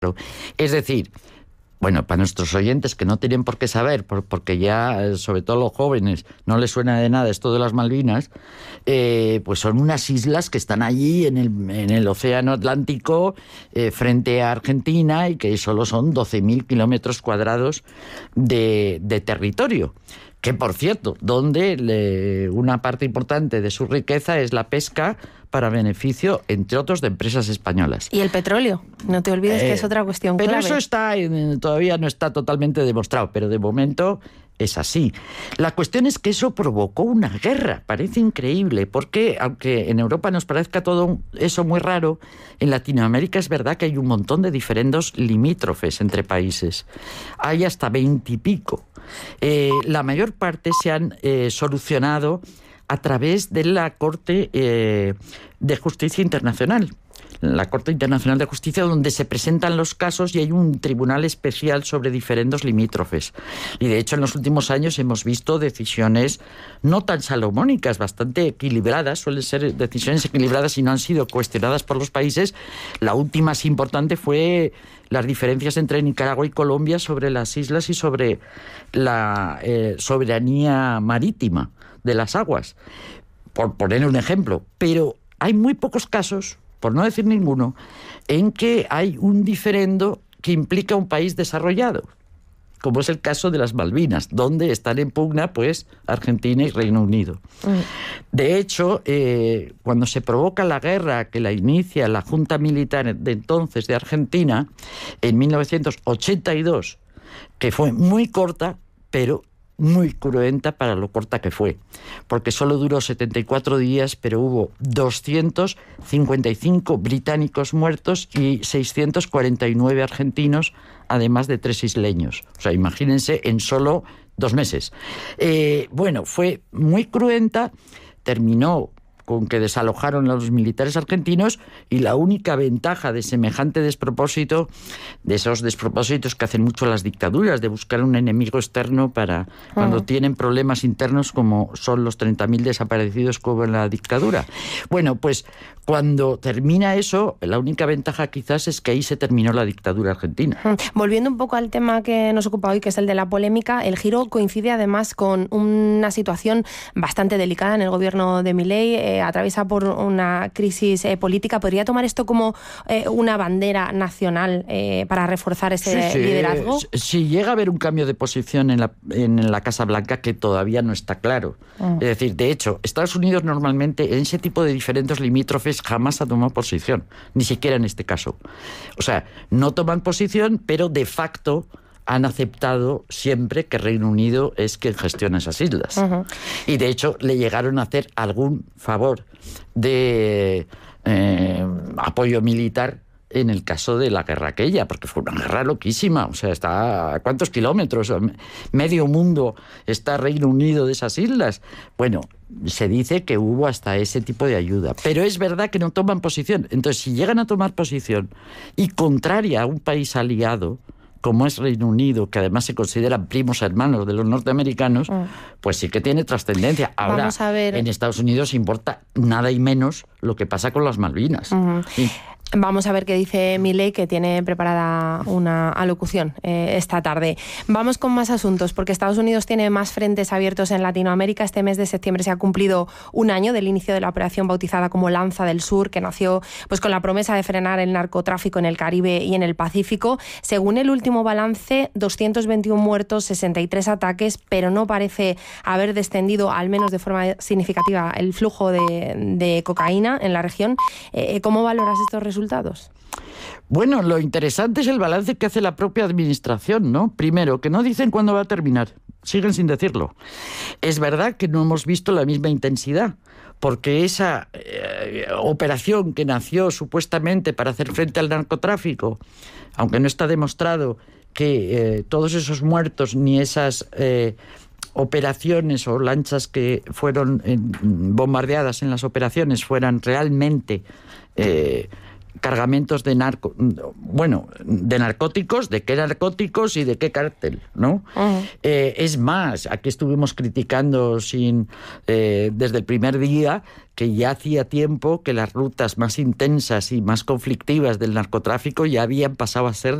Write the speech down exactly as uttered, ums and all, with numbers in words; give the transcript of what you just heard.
Es decir, bueno, para nuestros oyentes que no tienen por qué saber, por, porque ya, sobre todo los jóvenes, no les suena de nada esto de las Malvinas, eh, pues son unas islas que están allí en el, en el Océano Atlántico, eh, frente a Argentina, y que solo son doce mil kilómetros cuadrados de, de territorio. Que, por cierto, donde le, una parte importante de su riqueza es la pesca para beneficio, entre otros, de empresas españolas. Y el petróleo, no te olvides eh, que es otra cuestión pero clave. Pero eso está todavía no está totalmente demostrado, pero de momento es así. La cuestión es que eso provocó una guerra, parece increíble, porque aunque en Europa nos parezca todo eso muy raro, en Latinoamérica es verdad que hay un montón de diferendos limítrofes entre países. Hay hasta veintipico. Eh, la mayor parte se han eh, solucionado a través de la Corte eh, de Justicia Internacional. La Corte Internacional de Justicia, donde se presentan los casos y hay un tribunal especial sobre diferendos limítrofes. Y de hecho en los últimos años hemos visto decisiones no tan salomónicas, bastante equilibradas, suelen ser decisiones equilibradas y no han sido cuestionadas por los países. La última más importante fue las diferencias entre Nicaragua y Colombia sobre las islas y sobre la eh, soberanía marítima de las aguas, por poner un ejemplo. Pero hay muy pocos casos, por no decir ninguno, en que hay un diferendo que implica un país desarrollado, como es el caso de las Malvinas, donde están en pugna, pues, Argentina y Reino Unido. Mm. De hecho, eh, cuando se provoca la guerra que la inicia la Junta Militar de entonces de Argentina, en mil novecientos ochenta y dos, que fue muy corta, pero muy cruenta para lo corta que fue, porque solo duró setenta y cuatro días, pero hubo doscientos cincuenta y cinco británicos muertos y seiscientos cuarenta y nueve argentinos, además de tres isleños. O sea, imagínense, en solo dos meses. Eh, bueno, fue muy cruenta, terminó con que desalojaron a los militares argentinos, y la única ventaja de semejante despropósito, de esos despropósitos que hacen mucho las dictaduras, de buscar un enemigo externo para cuando uh-huh. tienen problemas internos, como son los treinta mil desaparecidos como en la dictadura. Bueno, pues cuando termina eso, la única ventaja quizás es que ahí se terminó la dictadura argentina. Uh-huh. Volviendo un poco al tema que nos ocupa hoy, que es el de la polémica, el giro coincide además con una situación bastante delicada en el gobierno de Milei. Eh, atraviesa por una crisis eh, política. ¿Podría tomar esto como eh, una bandera nacional eh, para reforzar ese sí, sí. liderazgo? Si llega a haber un cambio de posición en la, en la Casa Blanca, que todavía no está claro. Mm. Es decir, de hecho, Estados Unidos normalmente en ese tipo de diferendos limítrofes jamás ha tomado posición, ni siquiera en este caso. O sea, no toman posición, pero de facto han aceptado siempre que Reino Unido es quien gestiona esas islas. Uh-huh. Y de hecho le llegaron a hacer algún favor de eh, apoyo militar en el caso de la guerra aquella, porque fue una guerra loquísima. O sea, está a cuántos kilómetros, medio mundo está Reino Unido de esas islas. Bueno, se dice que hubo hasta ese tipo de ayuda, pero es verdad que no toman posición. Entonces, si llegan a tomar posición y contraria a un país aliado, como es Reino Unido, que además se consideran primos hermanos de los norteamericanos, mm. pues sí que tiene trascendencia. Ahora, Vamos a ver. En Estados Unidos importa nada y menos lo que pasa con las Malvinas. Uh-huh. Y, Vamos a ver qué dice Milei, que tiene preparada una alocución eh, esta tarde. Vamos con más asuntos, porque Estados Unidos tiene más frentes abiertos en Latinoamérica. Este mes de septiembre se ha cumplido un año del inicio de la operación bautizada como Lanza del Sur, que nació pues con la promesa de frenar el narcotráfico en el Caribe y en el Pacífico. Según el último balance, doscientos veintiuno muertos, sesenta y tres ataques, pero no parece haber descendido, al menos de forma significativa, el flujo de, de cocaína en la región. Eh, ¿Cómo valoras estos resultados? Resultados. Bueno, lo interesante es el balance que hace la propia administración, ¿no? Primero, que no dicen cuándo va a terminar, siguen sin decirlo. Es verdad que no hemos visto la misma intensidad, porque esa eh, operación que nació supuestamente para hacer frente al narcotráfico, aunque no está demostrado que eh, todos esos muertos ni esas eh, operaciones o lanchas que fueron eh, bombardeadas en las operaciones fueran realmente Eh, cargamentos de narco, bueno, de narcóticos, de qué narcóticos y de qué cártel, ¿no? Uh-huh. Eh, es más, aquí estuvimos criticando sin eh, desde el primer día que ya hacía tiempo que las rutas más intensas y más conflictivas del narcotráfico ya habían pasado a ser